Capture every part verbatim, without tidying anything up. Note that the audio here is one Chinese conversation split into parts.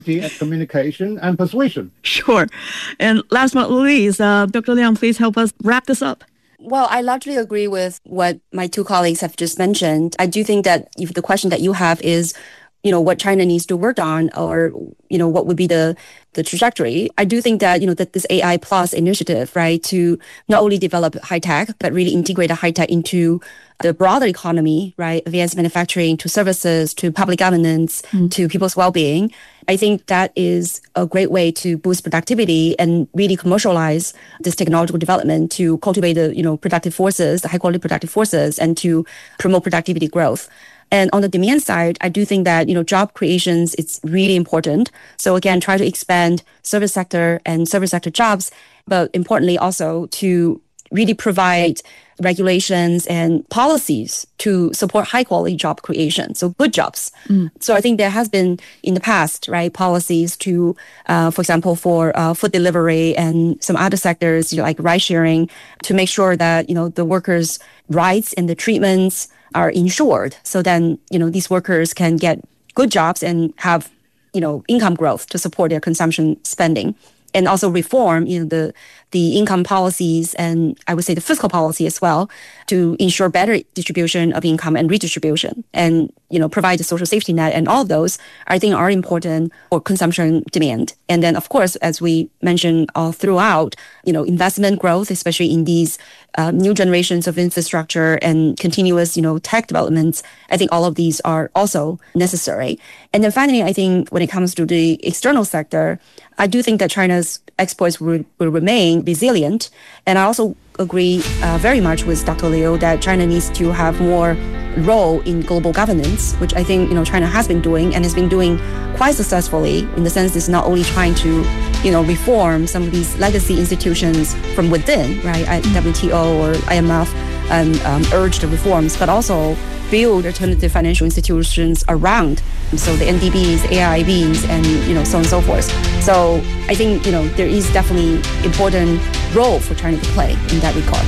and communication and persuasion. Sure. And last but not least, uh, Doctor Liang, please help us wrap this up. Well, I largely agree with what my two colleagues have just mentioned. I do think that if the question that you have is, you know, what China needs to work on, or, you know, what would be the, the trajectory, I do think that, you know, that this A I Plus initiative, right, to not only develop high tech, but really integrate the high tech into the broader economy, right, advanced manufacturing to services, to public governance, mm. to people's well-being. I think that is a great way to boost productivity and really commercialize this technological development to cultivate the, you know, productive forces, the high-quality productive forces, and to promote productivity growth. And on the demand side, I do think that, you know, job creations, it's really important. So again, try to expand service sector and service sector jobs, but importantly also to really provide regulations and policies to support high quality job creation. So good jobs. Mm. So I think there has been in the past, right, policies to, uh, for example, for uh, food delivery and some other sectors, you know, like ride sharing, to make sure that, you know, the workers' rights and the treatments are insured. So then, you know, these workers can get good jobs and have, you know, income growth to support their consumption spending. And also reform, you know, the the income policies and I would say the fiscal policy as well to ensure better distribution of income and redistribution, and, you know, provide a social safety net. And all of those, I think, are important for consumption demand. And then, of course, as we mentioned all throughout, you know, investment growth, especially in these uh, new generations of infrastructure and continuous, you know, tech developments, I think all of these are also necessary. And then finally, I think when it comes to the external sector, I do think that China's exports will, will remain resilient. And I also agree uh, very much with Doctor Liu that China needs to have more role in global governance, which I think, you know, China has been doing and has been doing quite successfully, in the sense it's not only trying to, you know, reform some of these legacy institutions from within, right, W T O or I M F, and um, urge the reforms, but also build alternative financial institutions around. So the N D Bs, A I I Bs, and, you know, so on and so forth. So I think, you know, there is definitely important role for China to play in that regard.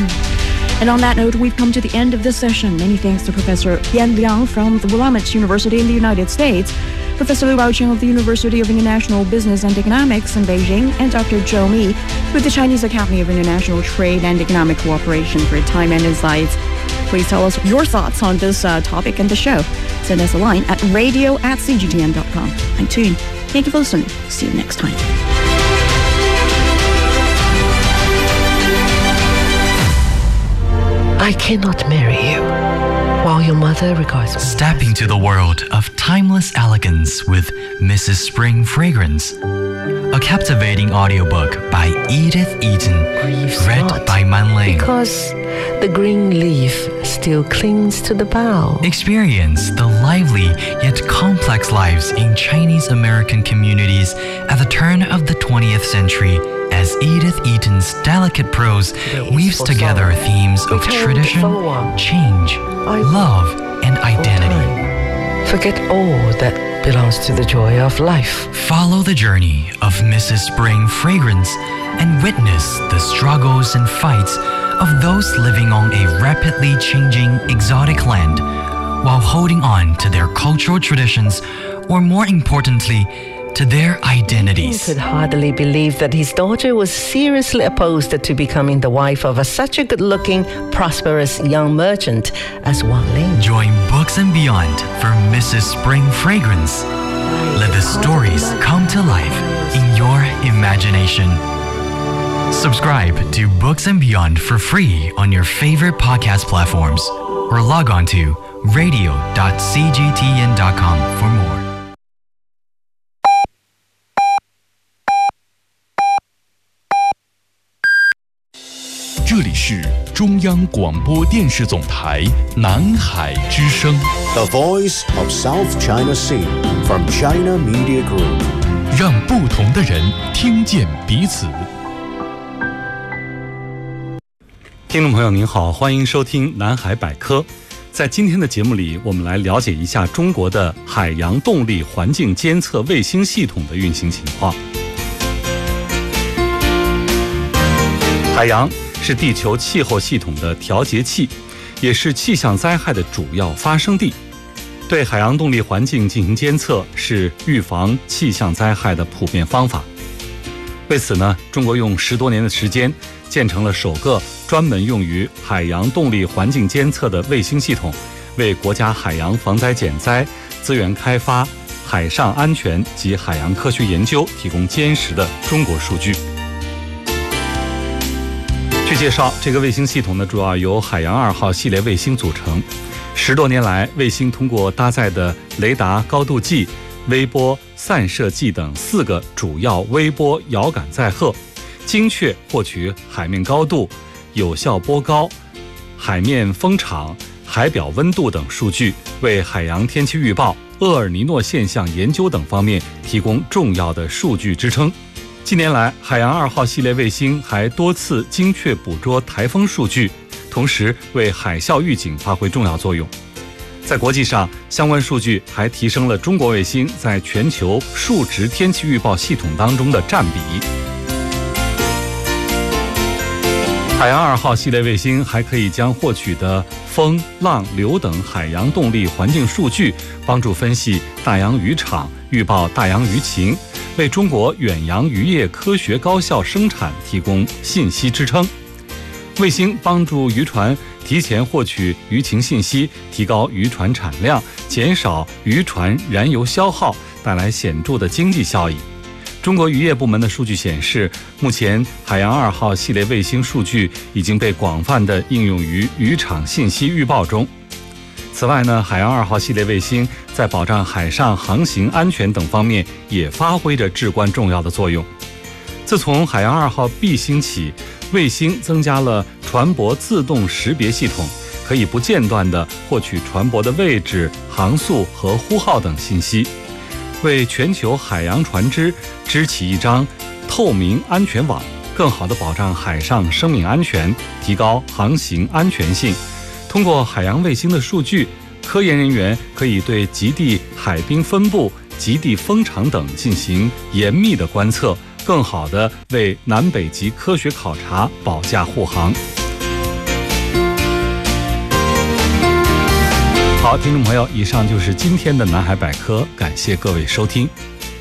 Mm. And on that note, we've come to the end of this session. Many thanks to Professor Yan Liang from the Willamette University in the United States, Professor Liu Baocheng of the University of International Business and Economics in Beijing, and Doctor Zhou Mi with the Chinese Academy of International Trade and Economic Cooperation for your time and insights. Please tell us your thoughts on this uh, topic and the show. Send us a line at radio at c g t n dot com. I'm Tune. Thank you for listening. See you next time. I cannot marry you while your mother regards me. Step into the world of timeless elegance with Missus Spring Fragrance, a captivating audiobook by Edith Eaton, Grieves read not, by Man Ling. Because the green leaf still clings to the bough. Experience the lively yet complex lives in Chinese American communities at the turn of the twentieth century, as Edith Eaton's delicate prose weaves together themes of tradition, change, love, and identity. Forget all that belongs to the joy of life. Follow the journey of Missus Spring Fragrance and witness the struggles and fights of those living on a rapidly changing exotic land while holding on to their cultural traditions, or more importantly, to their identities. He could hardly believe that his daughter was seriously opposed to becoming the wife of a, such a good-looking, prosperous young merchant as Wang Ling. Join Books and Beyond for Missus Spring Fragrance. Let the stories come to life in your imagination. Subscribe to Books and Beyond for free on your favorite podcast platforms, or log on to radio dot c g t n dot com for more. 这里是中央广播电视总台南海之声 The Voice of South China Sea from China Media Group 让不同的人听见彼此。听众朋友您好，欢迎收听南海百科。在今天的节目里，我们来了解一下中国的海洋动力环境监测卫星系统的运行情况。海洋是地球气候系统的调节器，也是气象灾害的主要发生地。 对海洋动力环境进行监测是预防气象灾害的普遍方法。为此呢，中国用十多年的时间建成了首个专门用于海洋动力环境监测的卫星系统，为国家海洋防灾减灾、资源开发、海上安全及海洋科学研究提供坚实的中国数据。据介绍，这个卫星系统呢，主要由海洋二号系列卫星组成。十多年来，卫星通过搭载的雷达高度计、微波散射计等四个主要微波遥感载荷，精确获取海面高度、有效波高、海面风场、海表温度等数据，为海洋天气预报、厄尔尼诺现象研究等方面提供重要的数据支撑。近年来，海洋二号系列卫星还多次精确捕捉台风数据，同时为海啸预警发挥重要作用。在国际上，相关数据还提升了中国卫星在全球数值天气预报系统当中的占比。海洋二号系列卫星还可以将获取的风、浪、流等海洋动力环境数据，帮助分析大洋渔场，预报大洋渔情，为中国远洋渔业科学高效生产提供信息支撑。卫星帮助渔船提前获取渔情信息，提高渔船产量，减少渔船燃油消耗，带来显著的经济效益。中国渔业部门的数据显示，目前海洋二号系列卫星数据已经被广泛地应用于渔场信息预报中。此外呢，海洋二号系列卫星在保障海上航行安全等方面也发挥着至关重要的作用。自从海洋二号 B 星起，卫星增加了船舶自动识别系统，可以不间断地获取船舶的位置、航速和呼号等信息，为全球海洋船只织起一张透明安全网，更好地保障海上生命安全，提高航行安全性。通过海洋卫星的数据，科研人员可以对极地海冰分布、极地风场等进行严密的观测，更好地为南北极科学考察保驾护航。好，听众朋友，以上就是今天的南海百科，感谢各位收听。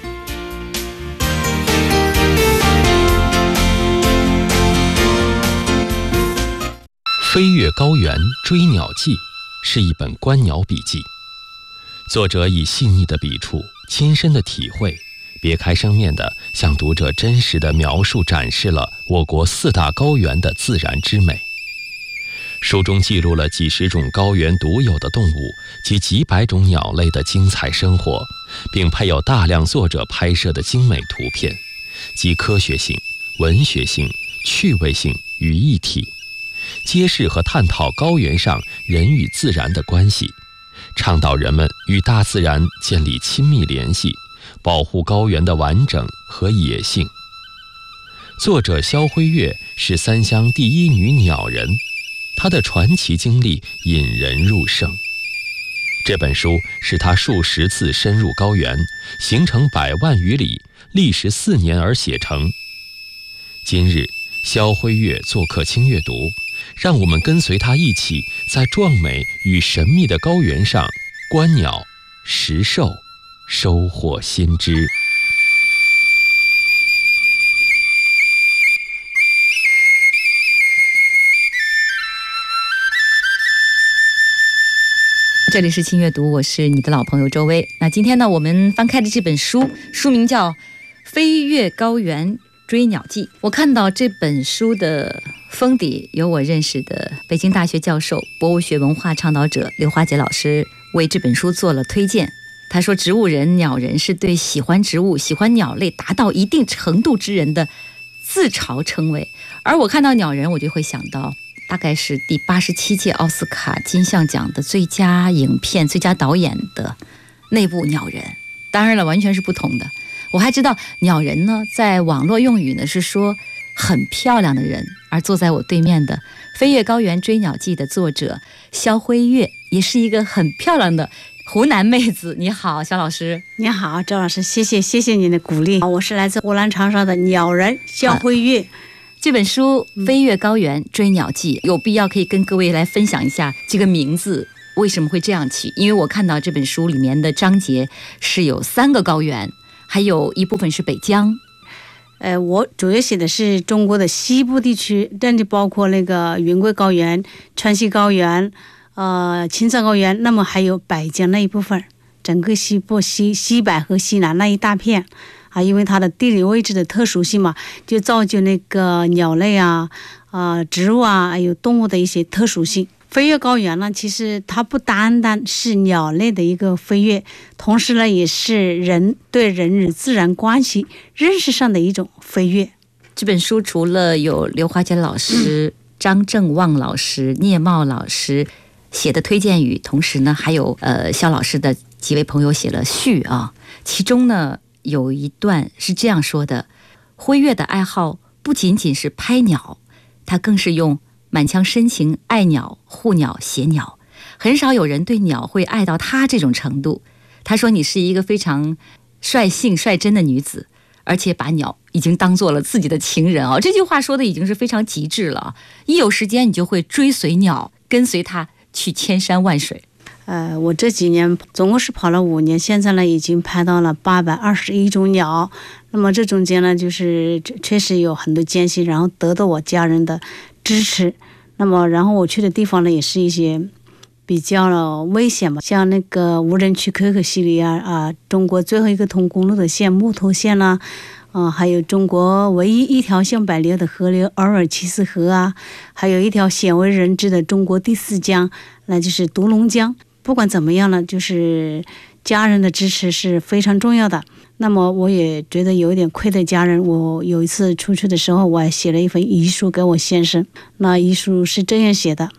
《飞越高原追鸟记》是一本观鸟笔记，作者以细腻的笔触、亲身的体会，别开生面地向读者真实地描述展示了我国四大高原的自然之美。书中记录了几十种高原独有的动物及几百种鸟类的精彩生活，并配有大量作者拍摄的精美图片，集科学性、文学性、趣味性于一体，揭示和探讨高原上人与自然的关系，倡导人们与大自然建立亲密联系，保护高原的完整和野性。作者肖辉月是三乡第一女鸟人，她的传奇经历引人入胜。这本书是她数十次深入高原，行程百万余里，历时四年而写成。今日肖辉月做客轻阅读，让我们跟随他一起在壮美与神秘的高原上观鸟、识兽，收获新知。 这里是轻阅读，我是你的老朋友周薇。那今天呢，我们翻开的这本书，书名叫《飞越高原追鸟记》。我看到这本书的封底有我认识的北京大学教授、博物学文化倡导者刘华杰老师为这本书做了推荐。他说，植物人、鸟人是对喜欢植物、喜欢鸟类达到一定程度之人的自嘲称谓。而我看到鸟人，我就会想到大概是第八十七届奥斯卡金像奖的最佳影片、最佳导演的那部《鸟人》。当然了，完全是不同的。我还知道鸟人呢，在网络用语呢是说很漂亮的人，而坐在我对面的《飞越高原追鸟记》的作者肖辉月也是一个很漂亮的湖南妹子。你好，肖老师。 你好，周老师，谢谢谢谢你的鼓励。我是来自湖南长沙的鸟人肖辉月。啊， 这本书《飞越高原追鸟记》有必要可以跟各位来分享一下这个名字为什么会这样起？因为我看到这本书里面的章节是有三个高原，还有一部分是北疆。 呃，我主要写的是中国的西部地区，但就包括那个云贵高原、川西高原、呃青藏高原，那么还有北疆那一部分，整个西部西西北和西南那一大片啊，因为它的地理位置的特殊性嘛，就造就那个鸟类啊、啊、呃、植物啊，还有动物的一些特殊性。飞跃高原呢，其实它不单单是鸟类的一个飞跃，同时呢，也是人对人与自然关系认识上的一种飞跃。 这本书除了有刘华杰老师、嗯、张正旺老师、聂茂老师写的推荐语，同时呢，还有呃肖老师的几位朋友写了序啊。其中呢，有一段是这样说的：辉月的爱好不仅仅是拍鸟，他更是用满腔深情爱鸟、护鸟、携鸟，很少有人对鸟会爱到他这种程度。他说你是一个非常率性率真的女子，而且把鸟已经当做了自己的情人啊！这句话说的已经是非常极致了。一有时间你就会追随鸟，跟随它去千山万水。 呃，我这几年总共是跑了五年，现在呢已经拍到了八百二十一种鸟。那么这中间呢，就是确实有很多艰辛，然后得到我家人的支持。那么然后我去的地方呢，也是一些比较危险嘛，像那个无人区可可西里啊啊，中国最后一个通公路的线木头线啦、啊，啊，还有中国唯一一条向北流的河流额尔齐斯河啊，还有一条鲜为人知的中国第四江，那就是独龙江。不管怎么样呢，就是家人的支持是非常重要的。那么我也觉得有一点亏待家人，我有一次出去的时候，我还写了一份遗书给我先生。那遗书是这样写的：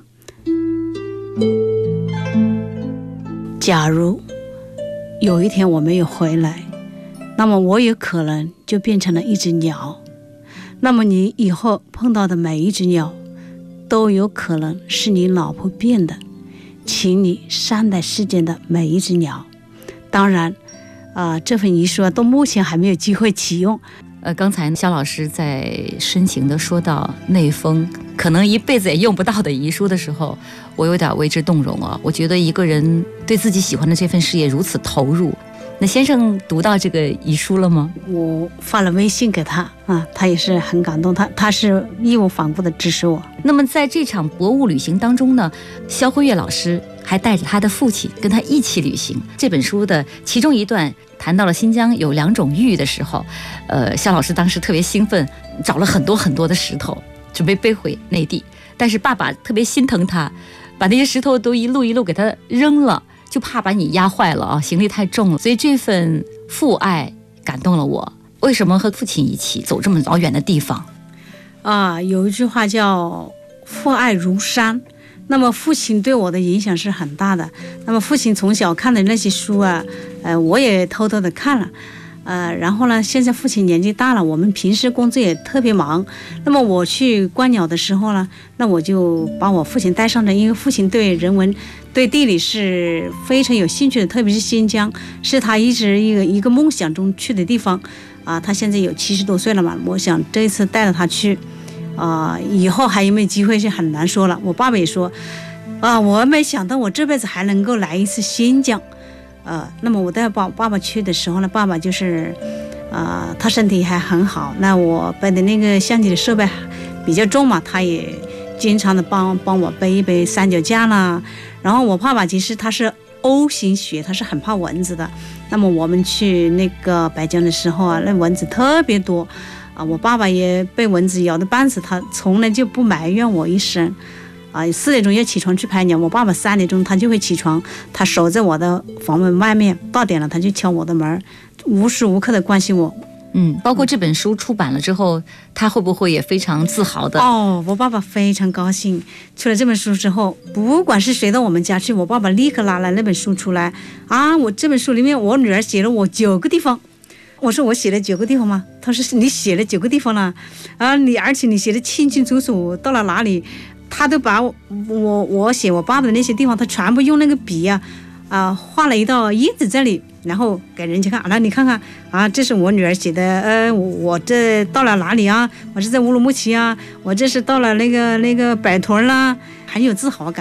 假如有一天我没有回来，那么我有可能就变成了一只鸟，那么你以后碰到的每一只鸟都有可能是你老婆变的，请你善待世间的每一只鸟。当然啊、呃，这份遗书啊，到目前还没有机会启用。 呃，刚才肖老师在深情地说到那封可能一辈子也用不到的遗书的时候，我有点为之动容啊。我觉得一个人对自己喜欢的这份事业如此投入，那先生读到这个遗书了吗？ 我发了微信给他啊，他也是很感动，他他是义无反顾的支持我。 那么在这场博物旅行当中呢，肖辉月老师还带着他的父亲跟他一起旅行。这本书的其中一段谈到了新疆有两种玉的时候，呃，肖老师当时特别兴奋，找了很多很多的石头，准备背回内地。但是爸爸特别心疼他，把那些石头都一路一路给他扔了，就怕把你压坏了啊，行李太重了。所以这份父爱感动了我。为什么和父亲一起走这么老远的地方？ 啊，有一句话叫父爱如山。那么父亲对我的影响是很大的。那么父亲从小看的那些书啊，呃，我也偷偷的看了，呃，然后呢，现在父亲年纪大了，我们平时工作也特别忙。那么我去观鸟的时候呢，那我就把我父亲带上了，因为父亲对人文、对地理是非常有兴趣的，特别是新疆，是他一直一个一个梦想中去的地方。啊，他现在有七十多岁了嘛，我想这一次带着他去。啊、呃，以后还有没有机会是很难说了。我爸爸也说，啊，我没想到我这辈子还能够来一次新疆。呃，那么我带爸爸爸去的时候呢，爸爸就是，啊、呃，他身体还很好。那我背的那个相机的设备比较重嘛，他也经常的帮帮我背一背三脚架啦。然后我爸爸其实他是 O 型血，他是很怕蚊子的。那么我们去那个北疆的时候啊，那蚊子特别多。啊，我爸爸也被蚊子咬得半死，他从来就不埋怨我一声。啊，四点钟要起床去拍鸟，我爸爸三点钟他就会起床，他守在我的房门外面，到点了他就敲我的门，无时无刻的关心我。 嗯，包括这本书出版了之后，他会不会也非常自豪的？ 哦，我爸爸非常高兴。出了这本书之后，不管是谁到我们家去，我爸爸立刻拿来那本书出来。啊，我这本书里面，我女儿写了我九个地方。我说我写了九个地方吗？他说你写了九个地方了，啊，你而且你写的清清楚楚，到了哪里，他都把我我我写我爸爸的那些地方，他全部用那个笔啊啊画了一道印子在里，然后给人家看，啊，你看看啊，这是我女儿写的，呃，我我这到了哪里啊？我是在乌鲁木齐啊，我这是到了那个那个北屯啦，很有自豪感的。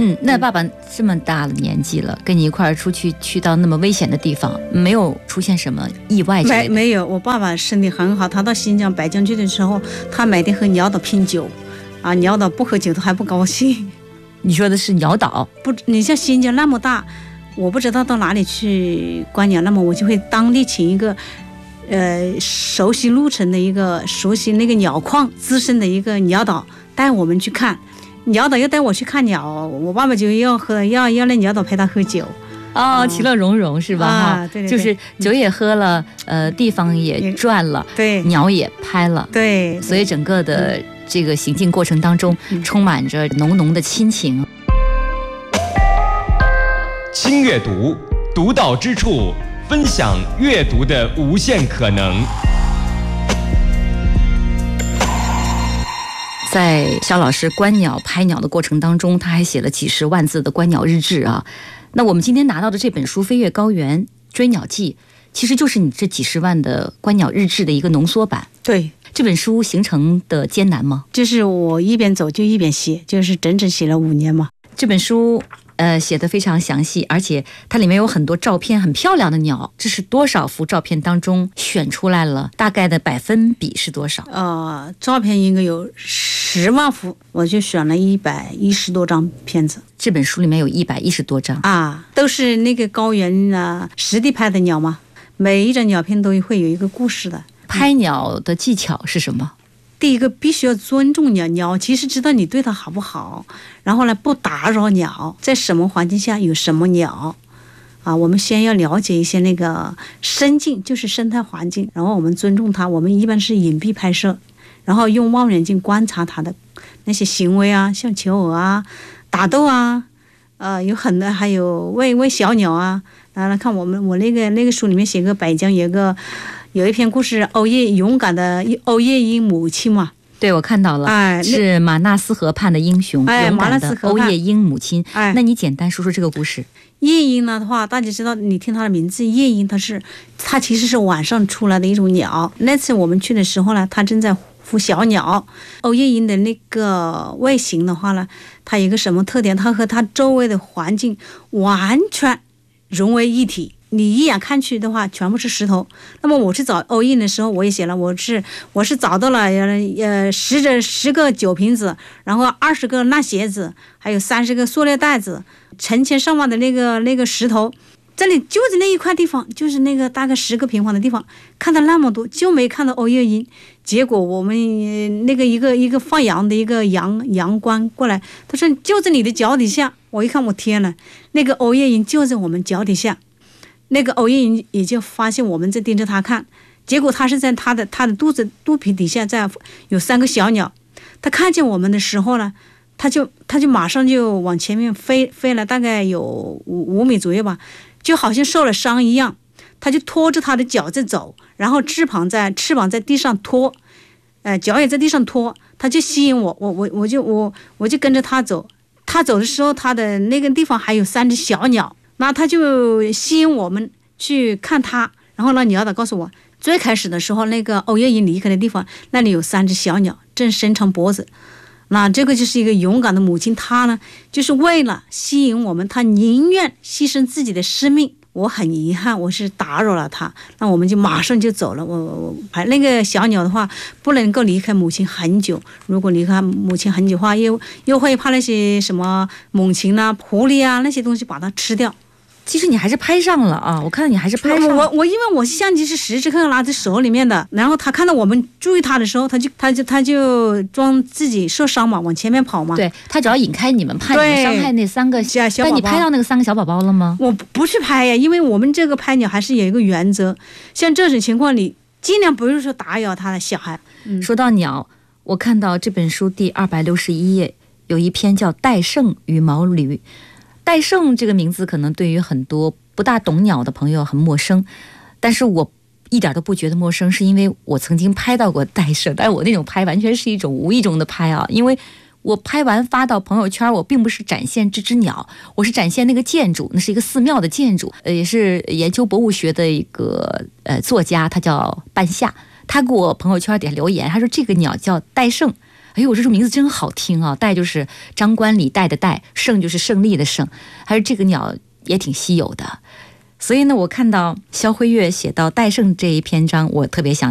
嗯，那爸爸这么大了年纪了，跟你一块儿出去去到那么危险的地方，没有出现什么意外之类的？ 没没有，我爸爸身体很好，他到新疆白江去的时候，他每天和鸟岛拼酒，啊，鸟岛不喝酒都还不高兴。 你说的是鸟岛？ 不，你像新疆那么大，我不知道到哪里去观鸟，那么我就会当地请一个，呃，熟悉路程的一个熟悉那个鸟况资深的一个鸟导带我们去看。鸟导要带我去看鸟，我爸爸就要喝，要要那鸟导陪他喝酒。 哦，其乐融融是吧？ 啊，对对对， 就是酒也喝了，呃，地方也转了， 对， 鸟也拍了， 对， 所以整个的这个行进过程当中， 嗯、 充满着浓浓的亲情。 轻阅读，独到之处，分享阅读的无限可能。 在肖老师观鸟拍鸟的过程当中，他还写了几十万字的观鸟日志啊。那我们今天拿到的这本书《飞越高原追鸟记》，其实就是你这几十万的观鸟日志的一个浓缩版。 对， 这本书形成的艰难吗？ 就是我一边走就一边写，就是整整写了五年嘛。 这本书呃写得非常详细，而且它里面有很多照片，很漂亮的鸟。这是多少幅照片当中选出来了？大概的百分比是多少？ 呃，照片应该有十万幅，我就选了一百一十多张片子。 这本书里面有一百一十多张啊，都是那个高原啊实地拍的鸟嘛。每一张鸟片都会有一个故事的。 拍鸟的技巧是什么？ 第一个必须要尊重鸟，鸟其实知道你对它好不好，然后呢不打扰鸟，在什么环境下有什么鸟啊，我们先要了解一些那个生境，就是生态环境，然后我们尊重它。我们一般是隐蔽拍摄，然后用望远镜观察它的那些行为啊，像求偶啊、打斗啊，呃，有很多，还有喂喂小鸟啊。然后看我们我那个那个书里面写个百江有个。有一篇故事，欧叶勇敢的欧叶英母亲嘛， 对，我看到了， 哎， 是马纳斯河畔的英雄， 哎， 勇敢的欧叶英母亲。 哎， 那你简单说说这个故事。 夜莺呢的话，大家知道，你听它的名字，夜莺它是它其实是晚上出来的一种鸟。那次我们去的时候呢，它正在孵小鸟。欧叶莺的那个外形的话呢，它有一个什么特点？它和它周围的环境完全融为一体。你一眼看去的话，全部是石头。那么我去找欧印的时候，我也写了，我是我是找到了呃十着十个酒瓶子，然后二十个烂鞋子，还有三十个塑料袋子，成千上万的那个那个石头。这里就是那一块地方，就是那个大概十个平方的地方，看到那么多，就没看到欧叶莺。结果我们那个一个一个放羊的一个羊羊倌过来，他说就在你的脚底下。我一看，我天哪，那个欧叶莺就在我们脚底下。那个欧叶莺也就发现我们在盯着它看，结果它是在它的它的肚子肚皮底下，在有三个小鸟。它看见我们的时候呢，它就它就马上就往前面飞飞了，大概有五五米左右吧，就好像受了伤一样。它就拖着它的脚在走，然后翅膀在翅膀在地上拖，呃，脚也在地上拖。它就吸引我，我我我就我我就跟着它走。它走的时候，它的那个地方还有三只小鸟。那他就吸引我们去看他，然后呢，鸟导告诉我，最开始的时候，那个欧叶莺离开的地方，那里有三只小鸟正伸长脖子。那这个就是一个勇敢的母亲，她呢，就是为了吸引我们，她宁愿牺牲自己的生命。我很遗憾，我是打扰了她，那我们就马上就走了。我我我那个小鸟的话，不能够离开母亲很久。如果离开母亲很久的话，又又会怕那些什么猛禽啊、狐狸啊那些东西把它吃掉。 其实你还是拍上了啊！我看到你还是拍上了。 我我因为我相机是时时刻刻拿在手里面的，然后他看到我们注意他的时候，他就他就他就装自己受伤嘛，往前面跑嘛。 对，他只要引开你们，怕你们伤害那三个小宝宝。但你拍到那个三个小宝宝了吗？ 我不去拍呀，因为我们这个拍鸟还是有一个原则，像这种情况你尽量不是说打扰他的小孩。 嗯、说到鸟，我看到这本书第二百六十一页有一篇叫《戴胜与毛驴》。戴胜这个名字可能对于很多不大懂鸟的朋友很陌生，但是我一点都不觉得陌生，是因为我曾经拍到过戴胜，但是我那种拍完全是一种无意中的拍啊，因为我拍完发到朋友圈，我并不是展现这只鸟，我是展现那个建筑，那是一个寺庙的建筑，呃，也是研究博物学的一个呃作家，他叫半夏，他给我朋友圈底下留言，他说这个鸟叫戴胜。 哎呦，我这种名字真好听啊！戴就是张冠李戴的戴，胜就是胜利的胜，还是这个鸟也挺稀有的。所以呢，我看到肖辉月写到戴胜这一篇章，我特别想